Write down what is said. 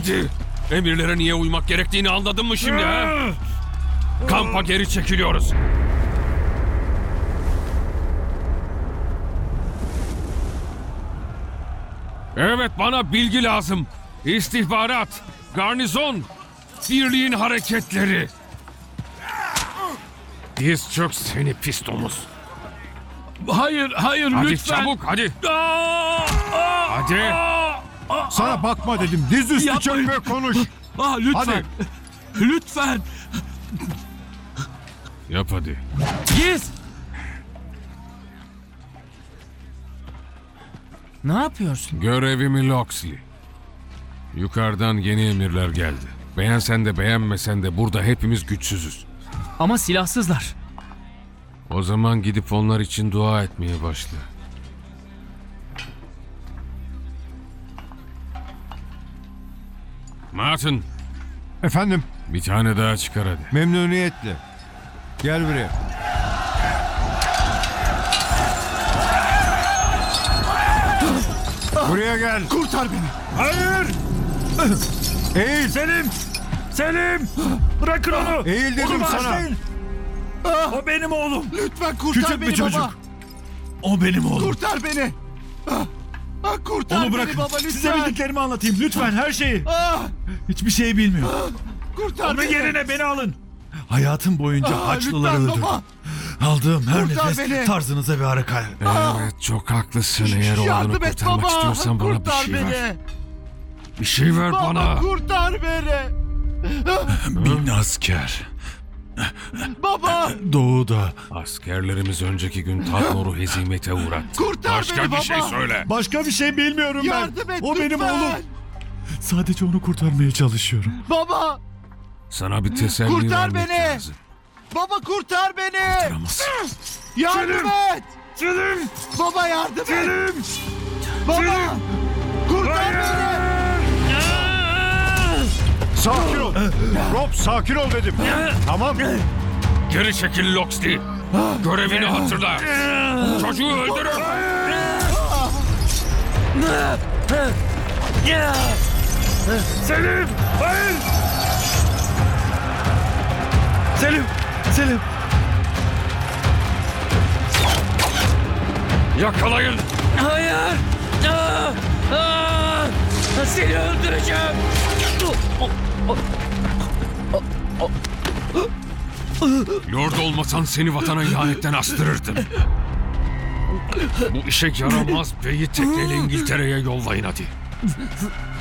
Hadi. Emirlere niye uymak gerektiğini anladın mı şimdi ha? Kampa geri çekiliyoruz. Evet, bana bilgi lazım. İstihbarat, garnizon, birliğin hareketleri. Diz çök seni pis domuz. Hayır, Hadi lütfen. çabuk, hadi. Hadi. Sana bakma dedim. Diz üstü Yapmayın. çök ve konuş. Lütfen. Hadi. Lütfen. Yap hadi. Giz. Ne yapıyorsun? Görevimi Loxley. Yukarıdan yeni emirler geldi. Beğensen de beğenmesen de burada hepimiz güçsüzüz. Ama silahsızlar. O zaman gidip onlar için dua etmeye başla. Martin, Efendim, bir tane daha çıkar hadi. memnuniyetle. Gel buraya. Buraya gel. Kurtar beni. Hayır. Eğil. Selim! Selim! Bırakın onu! Eğil dedim Onu sana. bağışlayın. O benim oğlum. Lütfen kurtar Küçük beni bir çocuk. baba. O benim oğlum. Kurtar beni. Kurtar Onu beni bırakın. baba lütfen. Size bildiklerimi anlatayım. Lütfen her şeyi. Ah, Hiçbir şey bilmiyor. kurtar Onun beni. yerine beni alın. Hayatım boyunca Haçlıları lütfen öldürdüm. baba. Aldığım her Kurtar nefes beni. tarzınıza bir harika. Evet, çok haklısın. Eğer oğlunu Yardım et kurtarmak baba. istiyorsan bana bir Kurtar şey beni. ver. Bir şey ver Baba bana. kurtar beni. Bin asker. Baba Doğuda. Askerlerimiz önceki gün Tatnor'u hezimete uğrattı. Kurtar Başka beni bir şey baba. söyle. Başka bir şey bilmiyorum ben. yardım et O lütfen. benim oğlum. Sadece onu kurtarmaya çalışıyorum. Baba. Sana bir teselli Kurtar vermek beni. lazım. Baba kurtar beni. Kurtaramazsın. Yardım et. Selim! Baba yardım et. Selim! Baba. Kurtar beni. Sakin ol. Rob sakin ol dedim. Tamam. Geri çekil Loxley. Görevini hatırla. Çocuğu öldürün. Selim! Hayır! Selim! Selim! Yakalayın. Hayır. Seni öldüreceğim. Lord olmasan seni vatana ihanetten astırırdım. Bu işe yaramaz beyi tekneyle İngiltere'ye yollayın hadi.